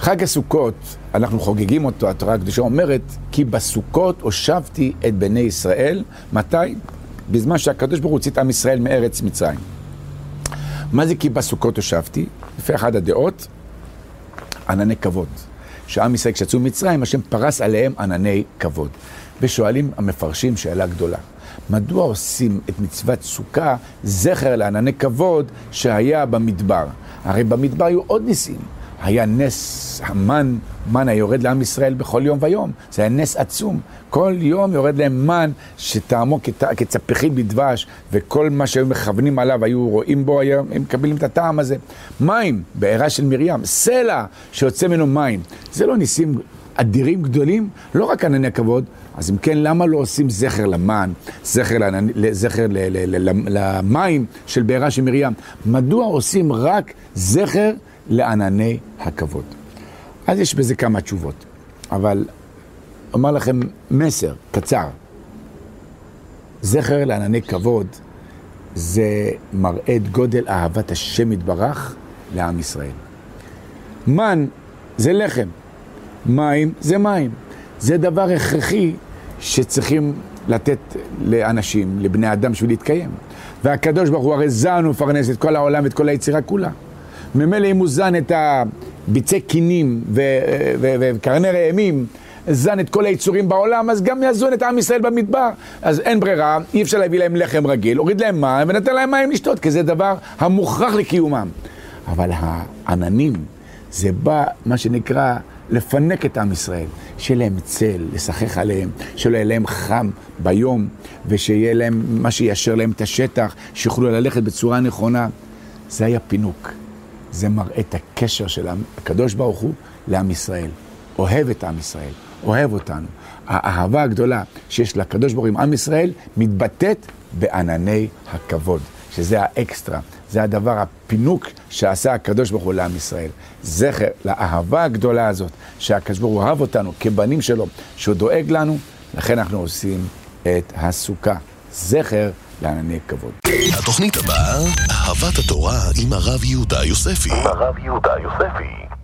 חג הסוכות, אנחנו חוגגים אותו, התורה הקדושה אומרת, כי בסוכות הושבתי את בני ישראל. מתי? בזמן שהקדוש ברוך הוא הוציא את עם ישראל מארץ מצרים. מה זה כי בסוכות הושבתי? לפי אחד הדעות, ענני כבוד. שעם ישראל כשיצאו ממצרים, השם פרס עליהם ענני כבוד. ושואלים המפרשים שאלה גדולה. מדוע עושים את מצוות סוכה זכר לענני כבוד שהיה במדבר? הרי במדבר היו עוד ניסים. היה נס המן, מן היורד לעם ישראל בכל יום ויום. זה היה נס עצום. כל יום יורד להם מן שטעמו כצפחית בדבש, וכל מה שהיו מכוונים עליו היו רואים בו, הם מקבלים את הטעם הזה. מים, בעירה של מרים, סלע שיוצא ממנו מים. זה לא ניסים אדירים גדולים, לא רק ענני הכבוד. אז אם כן, למה לא עושים זכר למן, זכר למים של בעירה של מרים? מדוע עושים רק זכר לענני הכבוד? אז יש בזה כמה תשובות, אבל אומר לכם מסר קצר. זכר לענני כבוד זה מראה את גודל אהבת השם יתברך לעם ישראל. מן זה לחם, מים זה מים. זה דבר הכרחי שצריכים לתת לאנשים, לבני אדם, בשביל להתקיים. והקדוש ברוך הוא הרי זן ומפרנס את כל העולם ואת כל היצירה כולה. ממילא אם הוא זן את הביצי קינים וקרני רעמים, זן את כל היצורים בעולם, אז גם יזון את עם ישראל במדבר. אז אין ברירה, אי אפשר להביא להם לחם רגיל, הוריד להם מים ונתן להם מים לשתות, כי זה דבר המוכרח לקיומם. אבל העננים, זה בא, מה שנקרא, לפנק את עם ישראל, שיהיה להם צל, לשחק עליהם, שלא יהיה להם חם ביום, ושיהיה להם מה שישר להם את השטח, שיוכלו ללכת בצורה נכונה. זה היה פינוק. זה מראה את הקשר של הקדוש ברוך הוא לעם ישראל. אוהב את עם ישראל, אוהב אותנו. האהבה הגדולה שיש לקדוש ברוך הוא עם עם ישראל, מתבטאת בענני הכבוד, שזה האקסטרה. זה הדבר, הפינוק שעשה הקדוש ברוך הוא לעם ישראל. זכר לאהבה הגדולה הזאת, שהקדוש ברוך הוא אהב אותנו כבנים שלו, שהוא דואג לנו, לכן אנחנו עושים את הסוכה. זכר לענני כבוד. התוכנית הבאה, אהבת התורה עם הרב יהודה יוספי.